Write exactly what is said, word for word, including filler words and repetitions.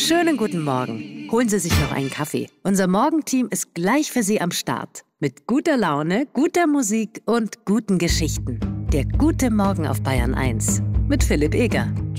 Schönen guten Morgen. Holen Sie sich noch einen Kaffee. Unser Morgenteam ist gleich für Sie am Start. Mit guter Laune, guter Musik und guten Geschichten. Der gute Morgen auf Bayern eins mit Philipp Eger.